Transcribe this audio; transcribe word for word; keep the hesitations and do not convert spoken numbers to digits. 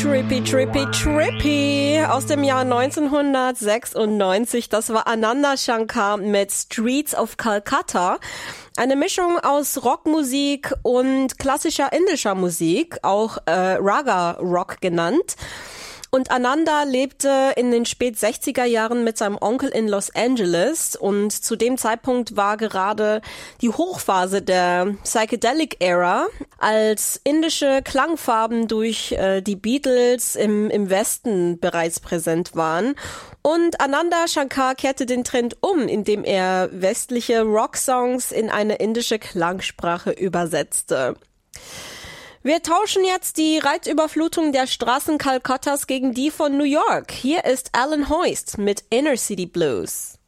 Trippy, trippy, trippy aus dem Jahr neunzehnhundertsechsundneunzig. Das war Ananda Shankar mit Streets of Calcutta. Eine Mischung aus Rockmusik und klassischer indischer Musik, auch äh, Raga-Rock genannt. Und Ananda lebte in den spät sechziger Jahren mit seinem Onkel in Los Angeles und zu dem Zeitpunkt war gerade die Hochphase der Psychedelic Era, als indische Klangfarben durch äh, die Beatles im, im Westen bereits präsent waren. Und Ananda Shankar kehrte den Trend um, indem er westliche Rocksongs in eine indische Klangsprache übersetzte. Wir tauschen jetzt die Reizüberflutung der Straßen Kalkattas gegen die von New York. Hier ist Alan Hoist mit Inner City Blues.